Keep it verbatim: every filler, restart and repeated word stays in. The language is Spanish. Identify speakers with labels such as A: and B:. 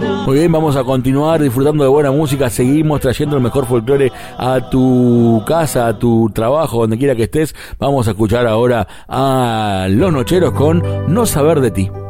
A: Muy bien, vamos a continuar disfrutando de buena música. Seguimos trayendo el mejor folclore a tu casa, a tu trabajo, donde quiera que estés. Vamos a escuchar ahora a Los Nocheros con No Saber de Ti.